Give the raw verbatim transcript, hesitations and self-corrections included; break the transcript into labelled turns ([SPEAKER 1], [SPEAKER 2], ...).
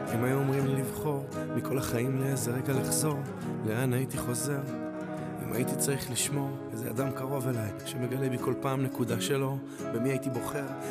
[SPEAKER 1] אם היו אומרים לי לבחור מכל החיים לאיזה רגע לחזור, לאן הייתי חוזר? אם הייתי צריך לשמור איזה אדם קרוב אליי שמגלה בי כל פעם נקודה שלו, במי הייתי בוחר?